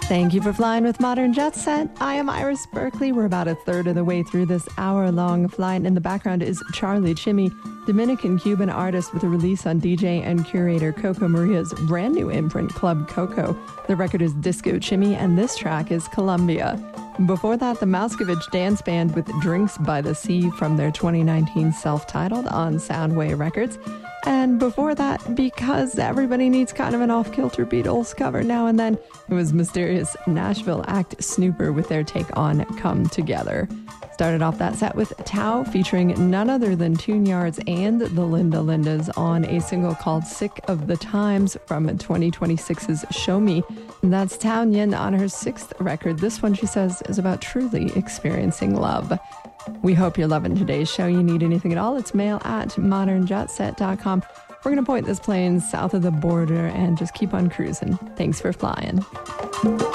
Thank you for flying with Modern Jet Set. I am Iris Berkeley. We're about a third of the way through this hour-long flight. In the background is Charlie Chimmy, Dominican-Cuban artist with a release on DJ and curator Coco Maria's brand new imprint, Club Coco. The record is Disco Chimmy, and this track is Colombia. Before that, the Moscovich Dance Band with Drinks by the Sea from their 2019 self-titled on Soundway Records. And before that, because everybody needs kind of an off-kilter Beatles cover now and then, it was mysterious Nashville act Snooper with their take on Come Together. Started off that set with Tao featuring none other than Tune Yards and the Linda Lindas on a single called Sick of the Times from 2026's Show Me. And that's Tao Yin on her 6th record. This one, she says, is about truly experiencing love. We hope you're loving today's show. You need anything at all, it's mail at modernjetset.com. We're going to point this plane south of the border and just keep on cruising. Thanks for flying.